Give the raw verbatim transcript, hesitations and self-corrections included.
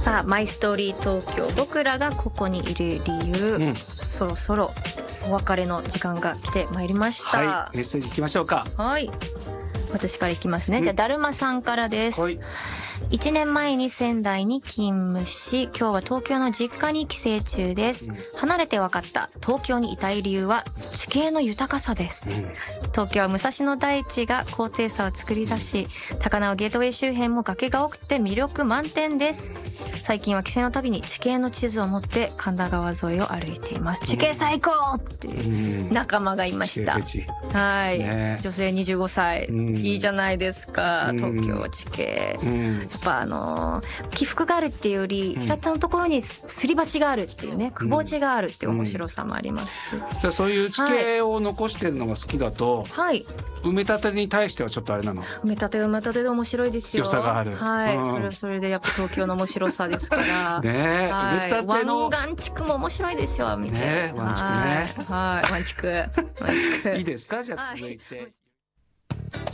さあマイストーリー東京、僕らがここにいる理由、うん、そろそろお別れの時間が来てまいりました。 はい、メッセージいきましょうか。 はい、私からいきますね、うん、じゃあだるまさんからです。はい、いちねんまえに仙台に勤務し、今日は東京の実家に帰省中です、うん、離れて分かった東京にいたい理由は地形の豊かさです、うん、東京は武蔵野台地が高低差を作り出し、高輪ゲートウェイ周辺も崖が多くて魅力満点です。最近は帰省のたびに地形の地図を持って神田川沿いを歩いています。地形最高っていう仲間がいました、うん、はい、ね、女性にじゅうごさい、うん、いいじゃないですか、東京地形、うん、やっぱあのー、起伏があるっていうより、平田のところにすり鉢があるっていうね、くぼ地があるっていう面白さもありますし、うんうん、 じゃあそういう地形を残してるのが好きだと、 はい、 埋め立てに対してはちょっっとあれなの、 埋め立て埋め立てで面白いですよ。 良さがある、 はい、うん、それはそれでやっぱ東京の面白さですからね、はい、埋め立ての湾岸地区も面白いですよ、見て、 ね、湾地区ね、 はい、湾地区湾地区いいですか、じゃあ続いて、はい。